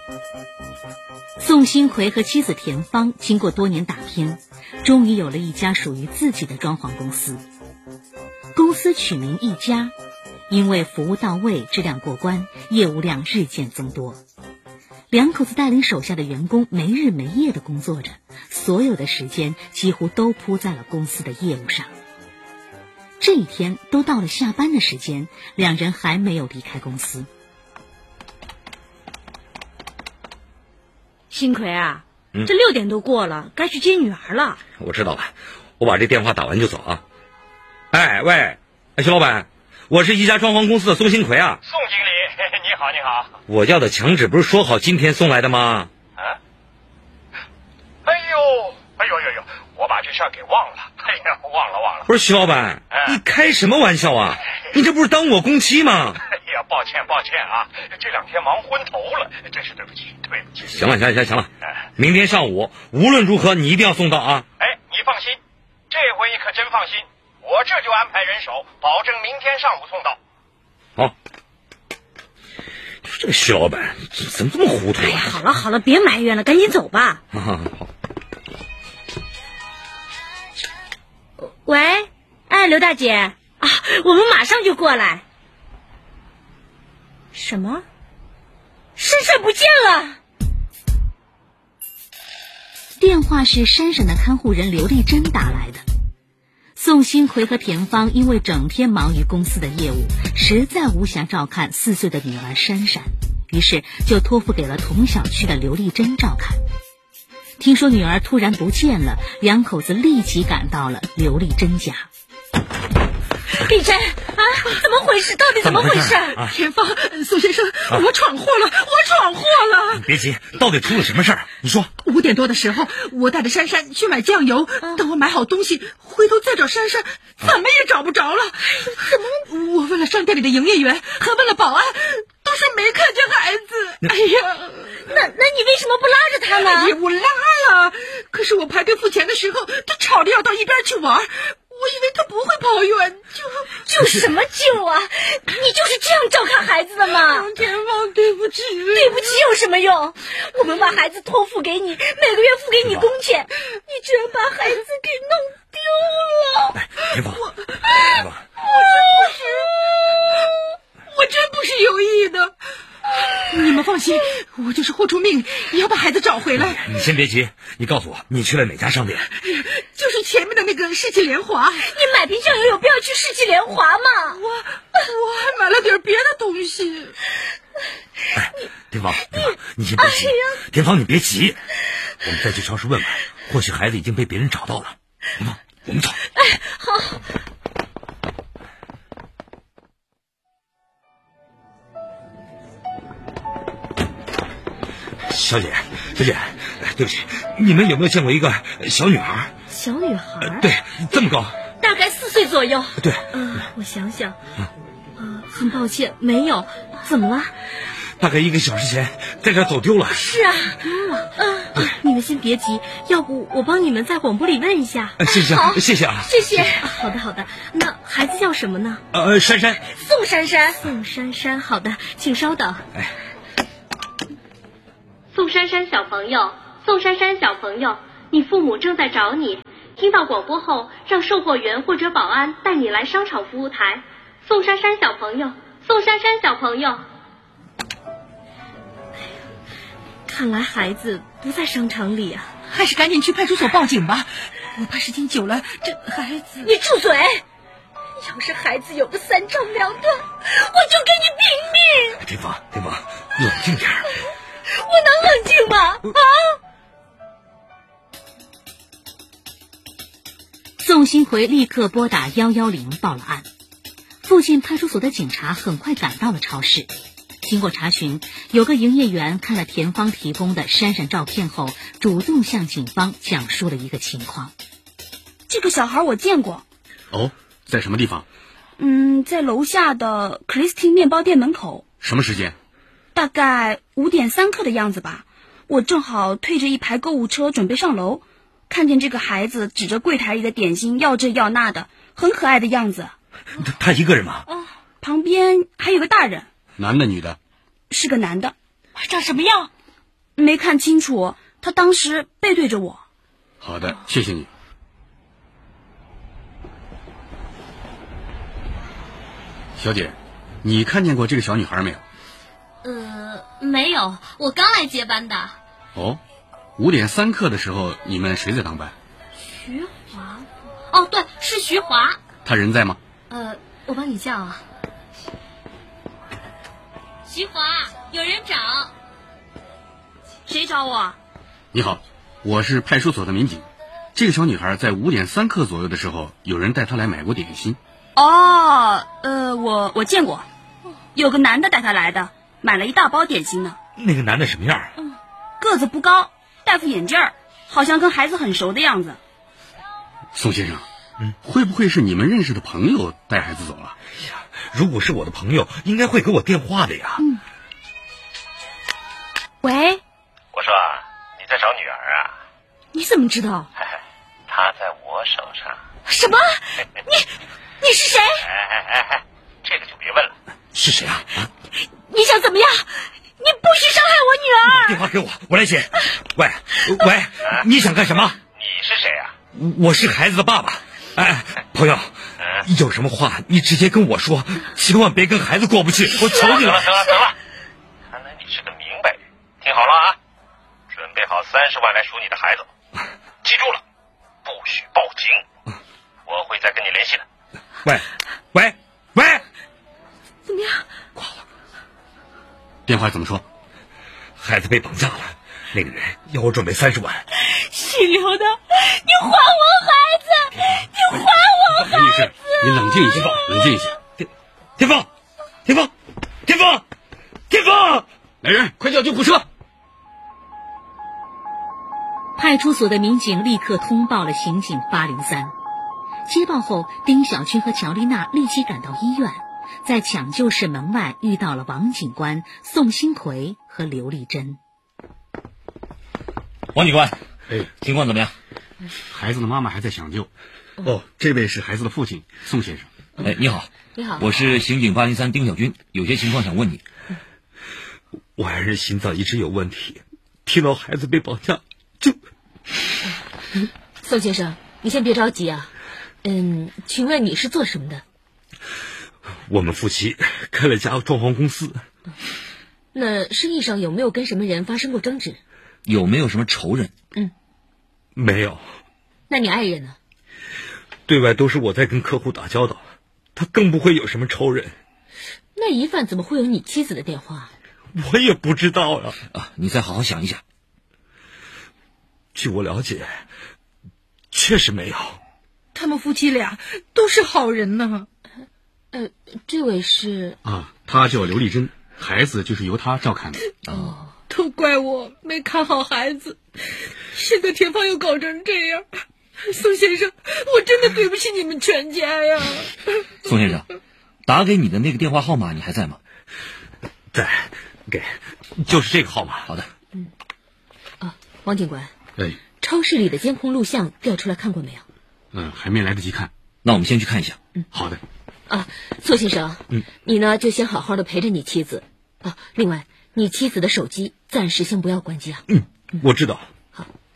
宋新奎和妻子田芳经过多年打拼，终于有了一家属于自己的装潢公司。公司取名一家，因为服务到位、质量过关，业务量日渐增多。两口子带领手下的员工没日没夜地工作着，所有的时间几乎都扑在了公司的业务上。这一天都到了下班的时间，两人还没有离开公司。 新奎啊，这6点都过了，该去接女儿了。 我知道了，我把这电话打完就走啊。哎，喂，徐老板，我是一家装潢公司的宋新奎啊。 宋经理，你好，你好。 我要的墙纸不是说好今天送来的吗？ 啊？哎呦，我把这事儿给忘了。哎呀，忘了。 不是徐老板，你开什么玩笑啊？你这不是当我工期吗？ 哎呀，抱歉啊，这2天忙昏头了，真是对不起。 行了，明天上午无论如何你一定要送到啊。 哎，你放心，这回可真放心，我这就安排人手，保证明天上午送到。 好。这个徐老板怎么这么糊涂啊？ 哎呀，好了，别埋怨了，赶紧走吧。 好。 喂，哎，刘大姐啊，我们马上就过来。什么？珊珊不见了！ 电话是珊珊的看护人刘丽珍打来的。宋新奎和田芳因为整天忙于公司的业务，实在无暇照看4岁的女儿珊珊，于是就托付给了同小区的刘丽珍照看。听说女儿突然不见了，两口子立即赶到了刘丽珍家。 丽珍啊，怎么回事？到底怎么回事？ 田芳，宋先生，我闯祸了！ 你别急，到底出了什么事儿？你说。 5点多的时候，我带着珊珊去买酱油，等我买好东西，回头再找珊珊，怎么也找不着了。我问了商店里的营业员，还问了保安，都是没看见孩子。哎呀， 那你为什么不拉着他呢？ 我拉了，可是我排队付钱的时候，他吵着要到一边去玩。我以为他不会跑远， 救什么救啊？你就是这样照看孩子的吗？ 田芳，对不起有什么用？我们把孩子托付给你，每个月付给你工钱，你居然把孩子给弄丢了！ 哎，田芳， 我真不是有意的。你们放心，我就是豁出命也要把孩子找回来。 你先别急，你告诉我你去了哪家商店？ 就是前面的那个世纪莲华。 你买瓶酱油有必要去世纪莲华吗？ 我还买了点别的东西。 哎，田芳，你先别急。田芳，你别急，我们再去超市问问，或许孩子已经被别人找到了。田芳，我们走。 哎，好。 小姐，对不起，你们有没有见过一个小女孩？ 小女孩？ 对，这么高， 大概4岁左右。 对， 我想想，很抱歉，没有。怎么了？ 大概1个小时前在这儿走丢了。 是啊，丢了。你们先别急，要不我帮你们在广播里问一下。 谢谢啊。 谢谢。好的。那孩子叫什么呢？ 珊珊。 宋珊珊。好的，请稍等。 宋珊珊小朋友，你父母正在找你。听到广播后，让售货员或者保安带你来商场服务台。宋珊珊小朋友。 看来孩子不在商场里啊， 还是赶紧去派出所报警吧。我怕时间久了，这孩子…… 你住嘴！要是孩子有个3长2短，我就给你拼命！ 田芳，冷静点。 我能冷静吗？ 宋新奎立刻拨打110报了案。附近派出所的警察很快赶到了超市。经过查询，有个营业员看了田芳提供的珊珊照片后，主动向警方讲述了一个情况。 这个小孩我见过。 哦，在什么地方？ 在楼下的 Christine 面包店门口。 什么时间？ 大概5点3刻的样子吧。我正好推着一排购物车准备上楼，看见这个孩子指着柜台里的点心要这要那的，很可爱的样子。 他一个人吗？ 旁边还有个大人。 男的女的？ 是个男的。 长什么样？ 没看清楚，他当时背对着我。 好的，谢谢你。小姐，你看见过这个小女孩没有？ 没有，我刚来接班的。 哦，5点3刻的时候，你们谁在当班？ 徐华。哦，对，是徐华。 他人在吗？ 我帮你叫啊。徐华，有人找。 谁找我？ 你好，我是派出所的民警。这个小女孩在5点3刻左右的时候，有人带她来买过点心。 哦，我见过，有个男的带她来的，买了一大包点心呢。 那个男的什么样？ 个子不高，戴副眼镜儿，好像跟孩子很熟的样子。 宋先生，会不会是你们认识的朋友带孩子走了？ 哎呀，如果是我的朋友，应该会给我电话的呀。 喂， 我说你在找女儿啊？ 你怎么知道？ 她在我手上。 什么？你是谁？ 这个就别问了。 是谁啊？ 你想怎么样？你不许伤害我女儿！ 电话给我，我来接。喂，你想干什么？ 你是谁啊？ 我是孩子的爸爸。哎，朋友，有什么话你直接跟我说，千万别跟孩子过不去，我求你了。 行了，看来你是个明白人。听好了啊，准备好30万来赎你的孩子，记住了，不许报警，我会再跟你联系的。 喂， 怎么样？ 挂了。 电话怎么说？ 孩子被绑架了，那个人要我准备30万。 姓刘的，你还我孩子！你还我孩子！ 女士，你冷静一下，冷静一下。 天放！ 来人，快叫救护车！ 派出所的民警立刻通报了刑警803。接报后，丁小军和乔丽娜立即赶到医院，在抢救室门外遇到了王警官、宋新奎和刘丽珍。 王警官，情况怎么样？ 孩子的妈妈还在抢救。哦，这位是孩子的父亲宋先生。 你好。 你好， 我是刑警803丁小军，有些情况想问你。 我爱人心脏一直有问题，听到孩子被绑架就…… 宋先生，你先别着急啊。请问你是做什么的？ 我们夫妻开了家装潢公司。 那生意上有没有跟什么人发生过争执？ 有没有什么仇人？ 没有。 那你爱人呢？ 对外都是我在跟客户打交道，他更不会有什么仇人。 那疑犯怎么会有你妻子的电话？ 我也不知道啊。 你再好好想一想。 据我了解，确实没有。 他们夫妻俩都是好人呢。 这位是她叫刘丽珍，孩子就是由她照看的。 都怪我没看好孩子，现在田芳又搞成这样。宋先生，我真的对不起你们全家呀。 宋先生，打给你的那个电话号码你还在吗？ 在，就是这个号码。 好的。 王警官， 超市里的监控录像调出来看过没有？ 还没来得及看。 那我们先去看一下。 好的。 宋先生，你呢就先好好的陪着你妻子另外你妻子的手机暂时先不要关机啊。 我知道。 好。